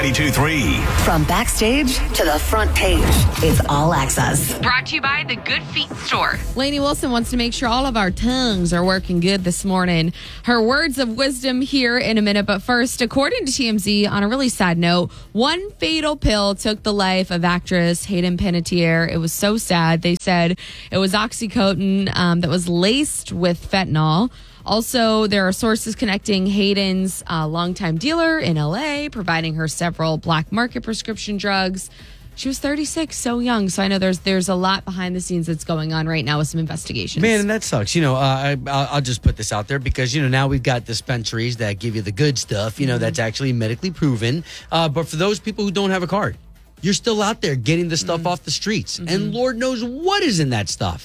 92.3. From backstage to the front page, it's All Access. Brought to you by the Good Feet Store. Lainey Wilson wants to make sure all of our tongues are working good this morning. Her words of wisdom here in a minute. But first, according to TMZ, on a really sad note, one fatal pill took the life of actress Hayden Panettiere. It was so sad. They said it was oxycodone that was laced with fentanyl. Also, there are sources connecting Hayden's longtime dealer in L.A., providing her several black market prescription drugs. She was 36, so young. So I know there's a lot behind the scenes that's going on right now with some investigations. Man, and that sucks. I'll just put this out there because, now we've got dispensaries that give you the good stuff, that's actually medically proven. But for those people who don't have a card, you're still out there getting the stuff off the streets. And Lord knows what is in that stuff.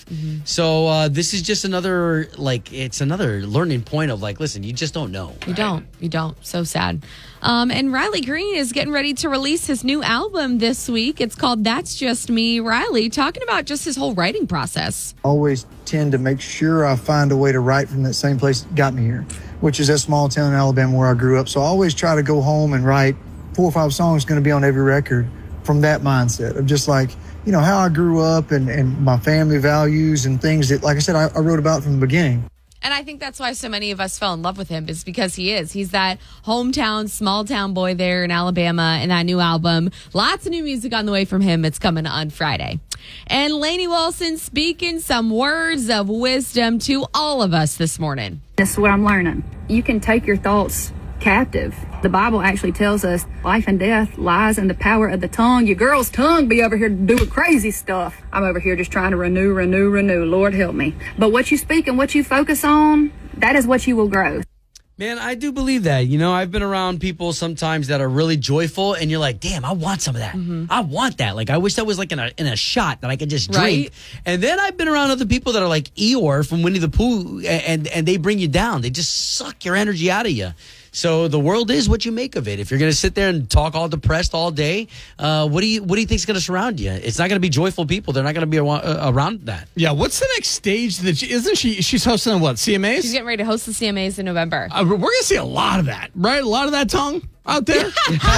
So this is just another learning point of listen, you just don't know. You don't. So sad. And Riley Green is getting ready to release his new album this week. It's called That's Just Me. Riley, talking about just his whole writing process. Always tend to make sure I find a way to write from that same place that got me here, which is that small town in Alabama where I grew up. So I always try to go home and write 4 or 5 songs going to be on every record from that mindset of just how I grew up and my family values and things that, like I said, I wrote about from the beginning. And I think that's why so many of us fell in love with him, is because he's that hometown, small town boy there in Alabama, and that new album. Lots of new music on the way from him. It's coming on Friday. And Lainey Wilson speaking some words of wisdom to all of us this morning. This is what I'm learning. You can take your thoughts captive. The Bible actually tells us life and death lies in the power of the tongue. Your girl's tongue be over here doing crazy stuff. I'm over here just trying to renew. Lord help me. But what you speak and what you focus on, that is what you will grow. Man, I do believe that. I've been around people sometimes that are really joyful, and you're like, damn, I want some of that. I want that. I wish that was in a shot that I could just drink. Right? And then I've been around other people that are like Eeyore from Winnie the Pooh, and they bring you down. They just suck your energy out of you. So the world is what you make of it. If you're going to sit there and talk all depressed all day, what do you think is going to surround you? It's not going to be joyful people. They're not going to be around that. Yeah. What's the next stage? She's hosting on what? CMAs? She's getting ready to host the CMAs in November. We're going to see a lot of that, right? A lot of that tongue out there.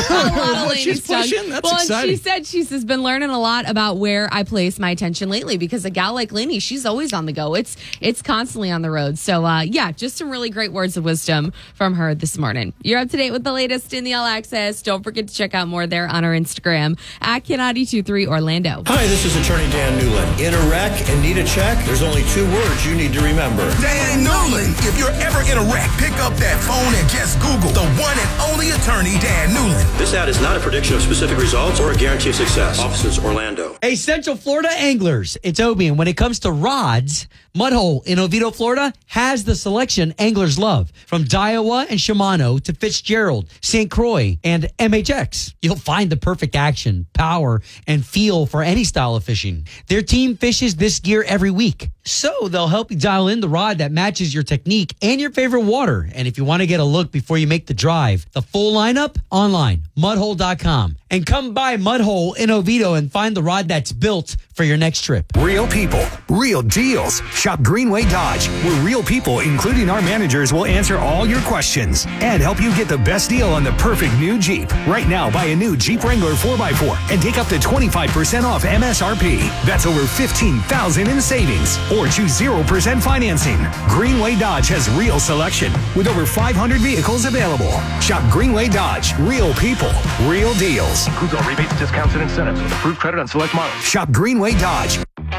What she's pushing. That's exciting. And she said she's been learning a lot about where I place my attention lately, because a gal like Lainey, she's always on the go. It's constantly on the road. So just some really great words of wisdom from her this morning. You're up to date with the latest in the All Access. Don't forget to check out more there on our Instagram at Ken923 Orlando. Hi, this is Attorney Dan Newland. In a wreck and need a check, there's only 2 words you need to remember. Dan Newland. If you're ever in a wreck, pick up that phone and just Google the one and only attorney, Dan Newland. This ad is not a prediction of specific results or a guarantee of success. Offices, Orlando. Hey, Central Florida anglers, it's Obi. And when it comes to rods, Mudhole in Oviedo, Florida has the selection anglers love. From Daiwa and Shimano to Fitzgerald, St. Croix, and MHX. You'll find the perfect action, power, and feel for any style of fishing. Their team fishes this gear every week. So they'll help you dial in the rod that matches your technique and your favorite water. And if you want to get a look before you make the drive, the full lineup online, mudhole.com. And come by Mudhole in Oviedo and find the rod that's built for your next trip. Real people, real deals. Shop Greenway Dodge, where real people, including our managers, will answer all your questions and help you get the best deal on the perfect new Jeep. Right now, buy a new Jeep Wrangler 4x4 and take up to 25% off MSRP. That's over $15,000 in savings. Or choose 0% financing. Greenway Dodge has real selection with over 500 vehicles available. Shop Greenway Dodge. Real people, real deals. Includes all rebates, discounts, and incentives with approved credit on select models. Shop Greenway Dodge.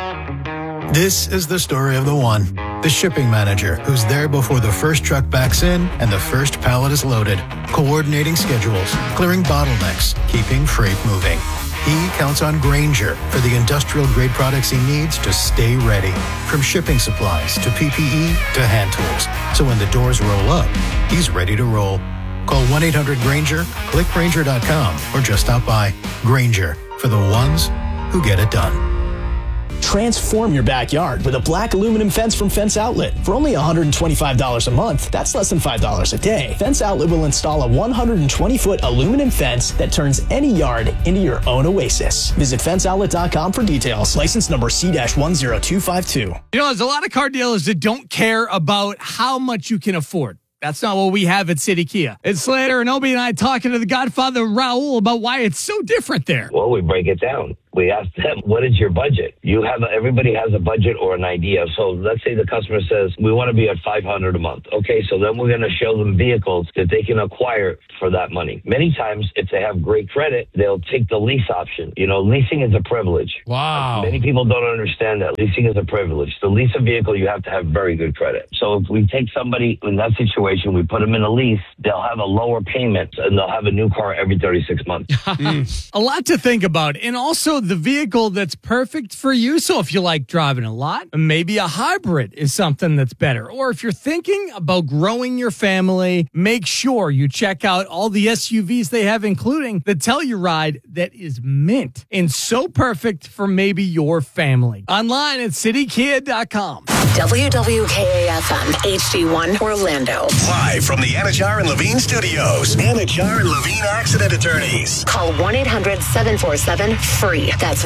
This is the story of the one, the shipping manager, who's there before the first truck backs in and the first pallet is loaded, coordinating schedules, clearing bottlenecks, keeping freight moving. He counts on Grainger for the industrial-grade products he needs to stay ready, from shipping supplies to PPE to hand tools. So when the doors roll up, he's ready to roll. Call 1-800-GRAINGER, click Grainger.com, or just stop by. Grainger, for the ones who get it done. Transform your backyard with a black aluminum fence from Fence Outlet. For only $125 a month, that's less than $5 a day. Fence Outlet will install a 120-foot aluminum fence that turns any yard into your own oasis. Visit fenceoutlet.com for details. License number C-10252. There's a lot of car dealers that don't care about how much you can afford. That's not what we have at City Kia. It's Slater and Obi and I talking to the Godfather Raul about why it's so different there. Well, we break it down. We ask them, what is your budget? Everybody has a budget or an idea. So let's say the customer says, we want to be at $500 a month. Okay, so then we're going to show them vehicles that they can acquire for that money. Many times, if they have great credit, they'll take the lease option. Leasing is a privilege. Wow. Many people don't understand that. Leasing is a privilege. To lease a vehicle, you have to have very good credit. So if we take somebody in that situation, we put them in a lease, they'll have a lower payment and they'll have a new car every 36 months. A lot to think about. And also the vehicle that's perfect for you. So if you like driving a lot, maybe a hybrid is something that's better. Or if you're thinking about growing your family, make sure you check out all the SUVs they have, including the Telluride that is mint and so perfect for maybe your family. Online at citykia.com. WWKA-FM HD1 Orlando. Live from the Anajar and Levine studios. Anajar and Levine Accident Attorneys. Call 1-800-747-FREE. That's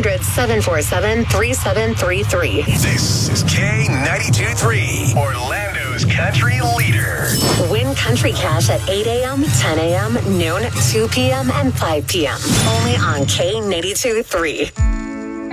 1-800-747-3733. This is K92.3, Orlando's country leader. Win country cash at 8 a.m., 10 a.m., noon, 2 p.m., and 5 p.m. Only on K92.3.